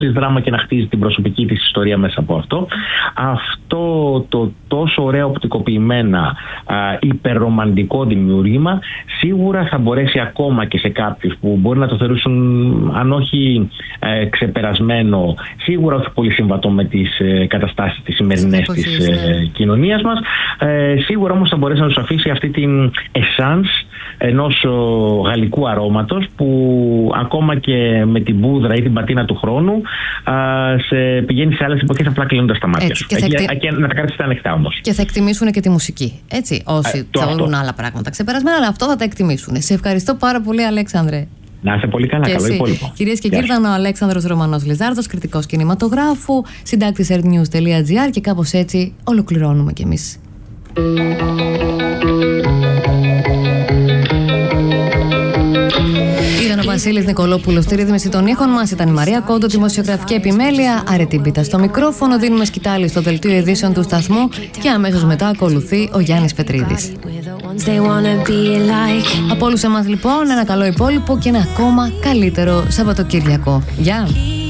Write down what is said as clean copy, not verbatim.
δράμα και να χτίζει την προσωπική της ιστορία μέσα από αυτό. Αυτό το τόσο ωραίο οπτικοποιημένα υπερρομαντικό δημιούργημα σίγουρα θα μπορέσει ακόμα και σε κάποιους που μπορεί να το θεωρήσουν αν όχι ξεπερασμένο, σίγουρα όχι πολύ συμβατό με τις καταστάσεις της σημερινές της κοινωνίας μας, σίγουρα όμως θα μπορέσει να τους αφήσει αυτή την εσάνς ενός γαλλικού αρώματος που ακόμα και με την πούδρα ή την πατίνα του χρόνου πηγαίνει σε άλλες εποχές απλά κλείνοντας τα μάτια σου. Και να τα κρατήσεις ανοιχτά όμως. Και θα εκτιμήσουν και τη μουσική. Έτσι, όσοι θεωρούν άλλα πράγματα ξεπερασμένα, αλλά αυτό θα τα εκτιμήσουν. Σε ευχαριστώ πάρα πολύ, Αλέξανδρε. Να είσαι πολύ καλά, καλό υπόλοιπο. Κυρίες και κύριοι, ήταν ο Αλέξανδρος Ρωμανός Λιζάρδος, κριτικός κινηματογράφου, συντάκτης earthnews.gr και κάπως έτσι ολοκληρώνουμε κι εμείς. Ήταν ο Βασίλης Νικολόπουλος στη ρύθμιση των ήχων μας. Ήταν η Μαρία Κόντο, δημοσιογραφική επιμέλεια. Αρετή Μπίτα στο μικρόφωνο. Δίνουμε σκητάλη στο δελτίο ειδήσεων του σταθμού. Και αμέσως μετά ακολουθεί ο Γιάννης Πετρίδης. Από όλους εμάς λοιπόν, ένα καλό υπόλοιπο και ένα ακόμα καλύτερο Σαββατοκύριακο. Γεια!